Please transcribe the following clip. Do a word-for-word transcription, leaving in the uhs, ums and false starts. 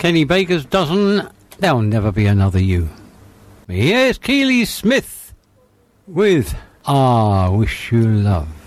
Kenny Baker's Dozen, There'll Never Be Another You. Here's Keely Smith with I Wish You Love.